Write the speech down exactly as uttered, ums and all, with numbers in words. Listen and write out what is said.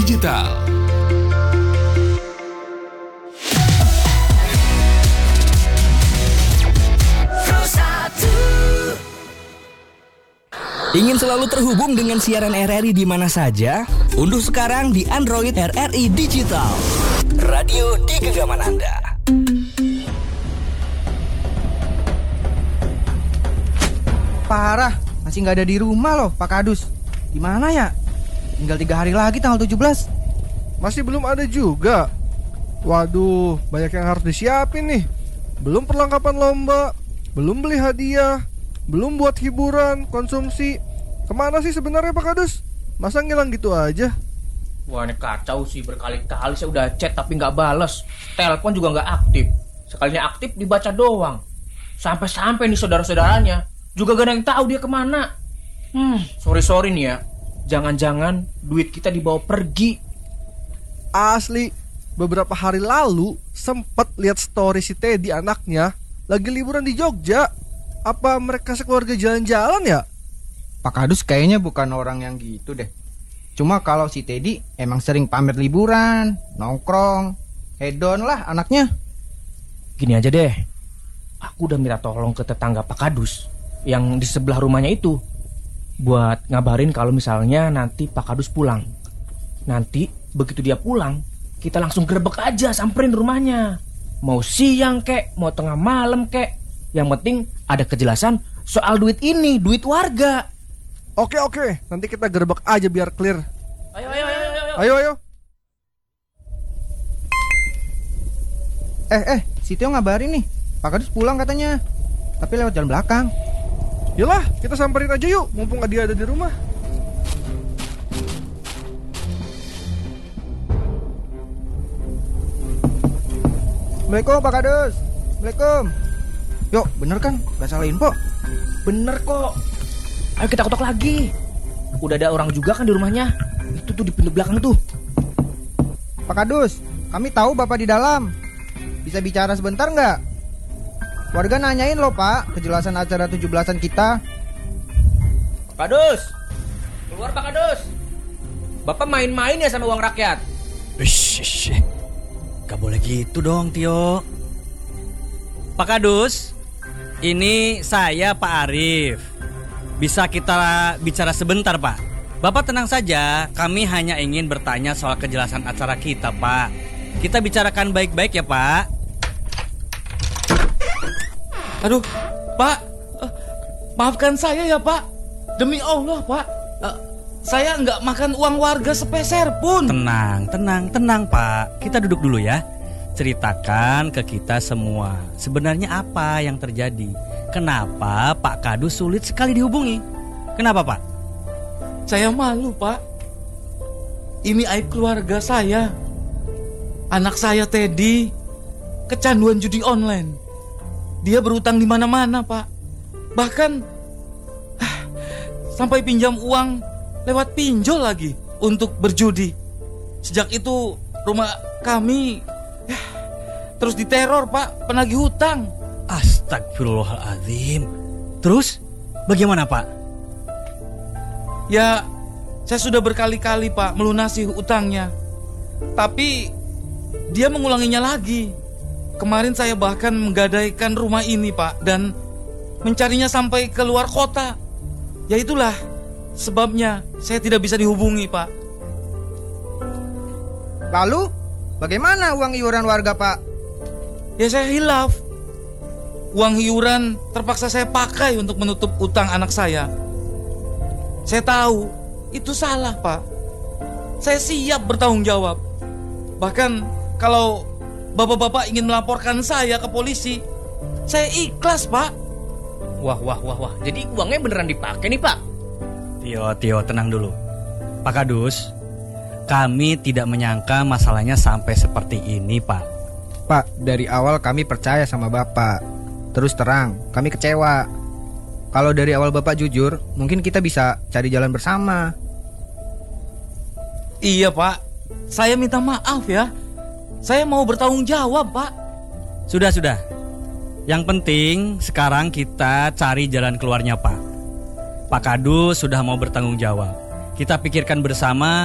Digital. Ingin selalu terhubung dengan siaran R R I di mana saja? Unduh sekarang di Android R R I Digital. Radio di genggaman Anda. Parah, masih nggak ada di rumah loh Pak Kadus. Di mana ya? Tinggal tiga hari lagi tanggal tujuh belas. Masih belum ada juga. Waduh, banyak yang harus disiapin nih. Belum perlengkapan lomba, belum beli hadiah, belum buat hiburan, konsumsi. Kemana sih sebenarnya Pak Kadus? Masa ngilang gitu aja? Wah, ini kacau sih, berkali-kali saya udah chat tapi nggak bales. Telepon juga nggak aktif. Sekalinya aktif dibaca doang. Sampai-sampai nih saudara-saudaranya juga gak ada yang tahu dia kemana. Hmm, sorry-sorry nih ya. Jangan-jangan duit kita dibawa pergi. Asli, beberapa hari lalu sempet lihat story si Teddy anaknya lagi liburan di Jogja. Apa mereka sekeluarga jalan-jalan ya? Pak Kadus kayaknya bukan orang yang gitu deh. Cuma kalau si Teddy emang sering pamer liburan, nongkrong, hedon lah anaknya. Gini aja deh, aku udah minta tolong ke tetangga Pak Kadus yang di sebelah rumahnya itu buat ngabarin kalau misalnya nanti Pak Kadus pulang. Nanti begitu dia pulang, kita langsung gerbek aja, samperin rumahnya. Mau siang kek, mau tengah malam kek. Yang penting ada kejelasan soal duit ini, duit warga. Oke oke, nanti kita gerbek aja biar clear. Ayo ayo ayo ayo. Ayo ayo. Eh eh, si Tio ngabarin nih, Pak Kadus pulang katanya. Tapi lewat jalan belakang. Yalah, kita samperin aja yuk, mumpung dia ada di rumah. Assalamualaikum Pak Kadus. Assalamualaikum. Yuk, bener kan? Gak salah info. Bener kok. Ayo kita ketok lagi. Udah ada orang juga kan di rumahnya. Itu tuh di pintu belakang tuh. Pak Kadus, kami tahu Bapak di dalam. Bisa bicara sebentar nggak? Warga nanyain loh Pak, kejelasan acara tujuh belasan kita. Pak Kadus, keluar Pak Kadus. Bapak main-main ya sama uang rakyat. Ush, gak boleh gitu dong Tio. Pak Kadus, ini saya Pak Arif. Bisa kita bicara sebentar Pak? Bapak tenang saja, kami hanya ingin bertanya soal kejelasan acara kita Pak. Kita bicarakan baik-baik ya Pak. Aduh, Pak, uh, maafkan saya ya Pak. Demi Allah Pak, uh, saya nggak makan uang warga sepeser pun. Tenang, tenang, tenang Pak. Kita duduk dulu ya. Ceritakan ke kita semua, sebenarnya apa yang terjadi? Kenapa Pak Kadus sulit sekali dihubungi? Kenapa Pak? Saya malu Pak. Ini aib keluarga saya. Anak saya Teddy kecanduan judi online. Dia berutang di mana-mana Pak. Bahkan ah, sampai pinjam uang lewat pinjol lagi untuk berjudi. Sejak itu rumah kami ya, terus diteror Pak, penagih hutang. Astagfirullahaladzim. Terus bagaimana Pak? Ya, saya sudah berkali-kali Pak melunasi hutangnya. Tapi dia mengulanginya lagi. Kemarin saya bahkan menggadaikan rumah ini Pak, dan mencarinya sampai ke luar kota. Ya itulah sebabnya saya tidak bisa dihubungi Pak. Lalu, bagaimana uang iuran warga Pak? Ya saya hilaf. Uang iuran terpaksa saya pakai untuk menutup utang anak saya. Saya tahu itu salah Pak. Saya siap bertanggung jawab. Bahkan kalau bapak-bapak ingin melaporkan saya ke polisi, saya ikhlas Pak. Wah wah wah wah. Jadi uangnya beneran dipakai nih Pak? Tio, Tio tenang dulu. Pak Kadus, kami tidak menyangka masalahnya sampai seperti ini Pak. Pak, dari awal kami percaya sama Bapak. Terus terang, kami kecewa. Kalau dari awal Bapak jujur, mungkin kita bisa cari jalan bersama. Iya Pak, saya minta maaf ya. Saya mau bertanggung jawab Pak. Sudah, sudah. Yang penting sekarang kita cari jalan keluarnya Pak. Pak Kadus sudah mau bertanggung jawab. Kita pikirkan bersama